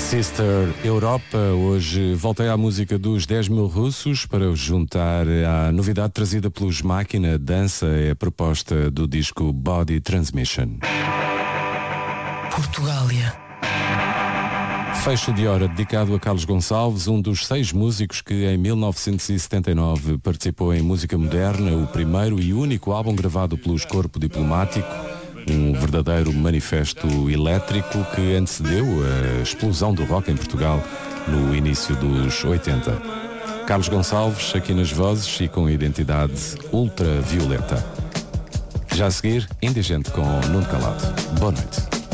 Sister Europa. Hoje voltei à música dos 10 mil russos para os juntar à novidade trazida pelos Máquina. Dança é a proposta do disco Body Transmission. Portugália. Fecho de hora dedicado a Carlos Gonçalves, um dos 6 músicos que em 1979 participou em Música Moderna, o primeiro e único álbum gravado pelos Corpo Diplomático. Um verdadeiro manifesto elétrico que antecedeu a explosão do rock em Portugal no início dos 80. Carlos Gonçalves, aqui nas vozes e com a identidade ultravioleta. Já a seguir, Indigente com Nuno Calado. Boa noite.